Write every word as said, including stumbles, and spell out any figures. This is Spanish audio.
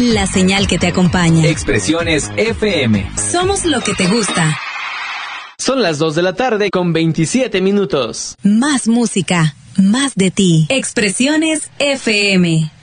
la señal que te acompaña. Expresiones F M. Somos lo que te gusta. Son las dos de la tarde con veintisiete minutos. Más música, más de ti. Expresiones F M.